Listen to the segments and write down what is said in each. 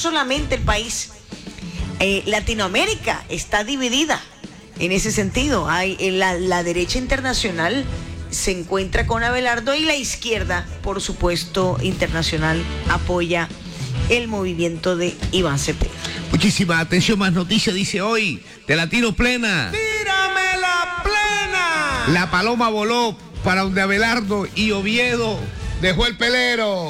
solamente el país. Latinoamérica está dividida en ese sentido. La derecha internacional se encuentra con Abelardo y la izquierda, por supuesto, internacional, apoya el movimiento de Iván Cepeda. Muchísima atención, más noticias, dice hoy, de Latino Plena. ¡Tírame la plena! La paloma voló para donde Abelardo y Oviedo dejó el pelero.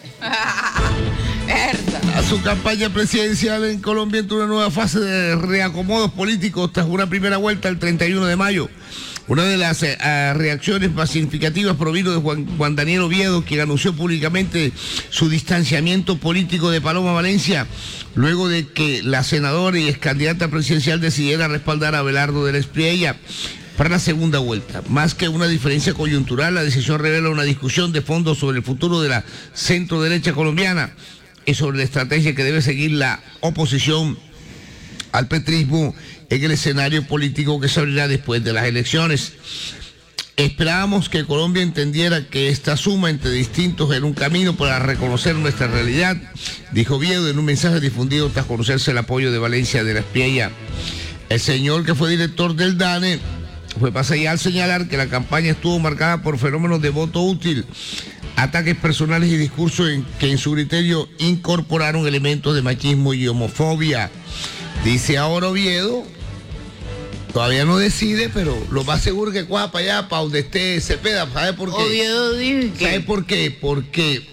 A su campaña presidencial en Colombia entró una nueva fase de reacomodos políticos tras una primera vuelta el 31 de mayo. Una de las reacciones más significativas provino de Juan Daniel Oviedo, quien anunció públicamente su distanciamiento político de Paloma Valencia, luego de que la senadora y ex candidata presidencial decidiera respaldar a Abelardo del Espriella para la segunda vuelta. Más que una diferencia coyuntural, la decisión revela una discusión de fondo sobre el futuro de la centro-derecha colombiana y sobre la estrategia que debe seguir la oposición al petrismo en el escenario político que se abrirá después de las elecciones. Esperábamos que Colombia entendiera que esta suma entre distintos era un camino para reconocer nuestra realidad, dijo Oviedo en un mensaje difundido tras conocerse el apoyo de Valencia de la Espriella. El señor, que fue director del DANE, fue más allá al señalar que la campaña estuvo marcada por fenómenos de voto útil, ataques personales y discursos que en su criterio incorporaron elementos de machismo y homofobia. Dice ahora Oviedo, todavía no decide, pero lo más seguro es que coja para allá, para donde esté Cepeda. ¿Sabe por qué? Oviedo dice que... ¿Sabe por qué? Porque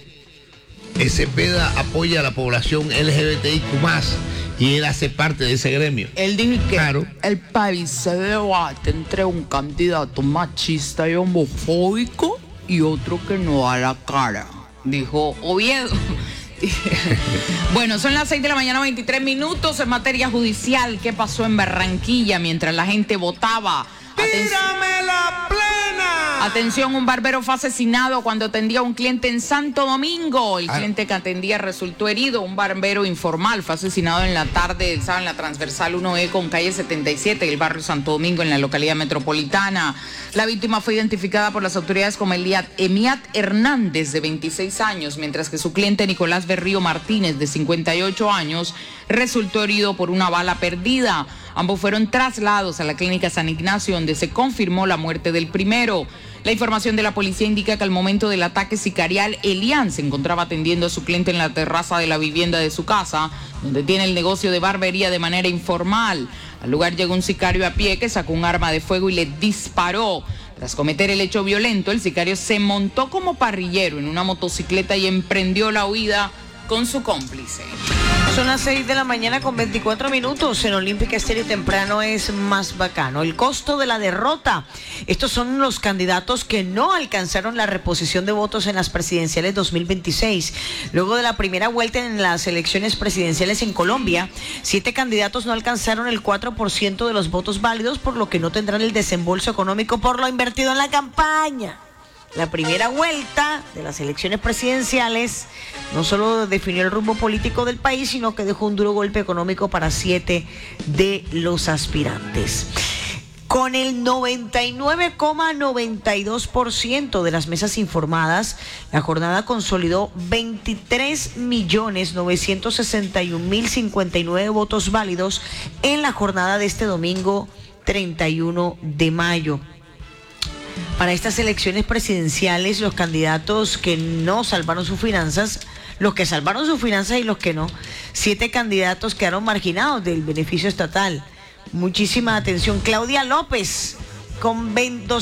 Cepeda apoya a la población LGBTIQ+, y él hace parte de ese gremio. Él dijo que claro, el país se debate entre un candidato machista y homofóbico y otro que no da la cara, dijo Oviedo. Bueno, son las 6 de la mañana, 23 minutos. En materia judicial, ¿qué pasó en Barranquilla mientras la gente votaba? ¡Tírame la plena! Atención, un barbero fue asesinado cuando atendía a un cliente en Santo Domingo. El cliente que atendía resultó herido. Un barbero informal fue asesinado en la tarde del sábado en la transversal 1E con calle 77 del barrio Santo Domingo en la localidad metropolitana. La víctima fue identificada por las autoridades como Emiat Hernández, de 26 años, mientras que su cliente Nicolás Berrío Martínez, de 58 años, resultó herido por una bala perdida. Ambos fueron trasladados a la clínica San Ignacio, donde se confirmó la muerte del primero. La información de la policía indica que al momento del ataque sicarial, Elian se encontraba atendiendo a su cliente en la terraza de la vivienda de su casa, donde tiene el negocio de barbería de manera informal. Al lugar llegó un sicario a pie que sacó un arma de fuego y le disparó. Tras cometer el hecho violento, el sicario se montó como parrillero en una motocicleta y emprendió la huida con su cómplice. Son las 6 de la mañana con 24 minutos. En Olímpica Estéreo temprano es más bacano. El costo de la derrota. Estos son los candidatos que no alcanzaron la reposición de votos en las presidenciales 2026. Luego de la primera vuelta en las elecciones presidenciales en Colombia, 7 candidatos no alcanzaron el 4% de los votos válidos, por lo que no tendrán el desembolso económico por lo invertido en la campaña. La primera vuelta de las elecciones presidenciales no solo definió el rumbo político del país, sino que dejó un duro golpe económico para 7 de los aspirantes. Con el 99,92% de las mesas informadas, la jornada consolidó 23.961.059 votos válidos en la jornada de este domingo 31 de mayo. Para estas elecciones presidenciales, los candidatos que no salvaron sus finanzas, los que salvaron sus finanzas y los que no, 7 candidatos quedaron marginados del beneficio estatal. Muchísima atención. Claudia López, con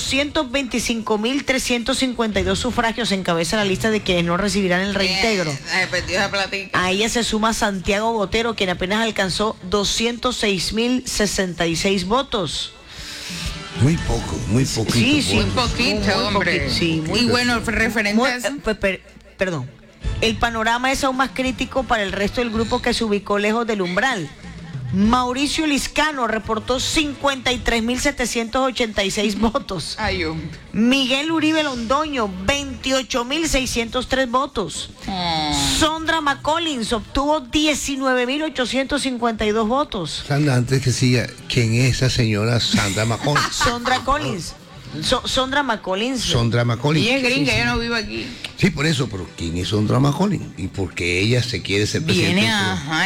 225.352 sufragios, encabeza la lista de quienes no recibirán el reintegro. A ella se suma Santiago Botero, quien apenas alcanzó 206.066 votos. Muy poquito. Sí, muy poquito, hombre. Poquito, sí, y bueno, referentes. Perdón. El panorama es aún más crítico para el resto del grupo que se ubicó lejos del umbral. Mauricio Liscano reportó 53.786 votos. Miguel Uribe Londoño, 28.603 votos. Sondra McCollins obtuvo 19.852 votos. Sandra, antes que siga, ¿quién es esa señora Sandra McCollins? Sondra Collins. Sondra McCollins. Sondra McCollins. Y es gringa, ella no vive aquí. Sí, por eso, pero ¿quién es Sondra McCollins? ¿Y por qué ella se quiere ser presidente? Viene, ajá.